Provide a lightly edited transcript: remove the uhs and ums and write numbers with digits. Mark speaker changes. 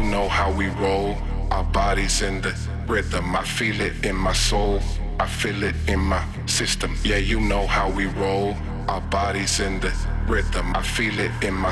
Speaker 1: know how we roll. Our bodies in the rhythm. I feel it in my soul. I feel it in my system. Yeah, you know how we roll. Our bodies in the rhythm. I feel it in my